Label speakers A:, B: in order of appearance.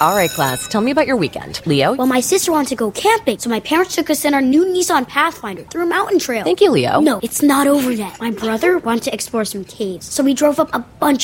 A: All right, class, tell me about your weekend. Leo?
B: Well, my sister wanted to go camping, so my parents took us in our new Nissan Pathfinder through a mountain trail.
A: Thank you, Leo.
B: No, it's not over yet. My brother wanted to explore some caves, so we drove up a bunch